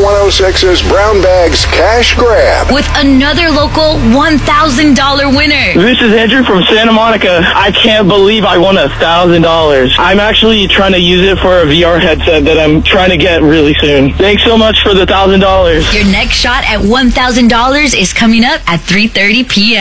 Q106's Brown Bags Cash Grab. With another local $1,000 winner. This is Andrew from Santa Monica. I can't believe I won $1,000. I'm actually trying to use it for a VR headset that I'm trying to get really soon. Thanks so much for the $1,000. Your next shot at $1,000 is coming up at 3:30 p.m.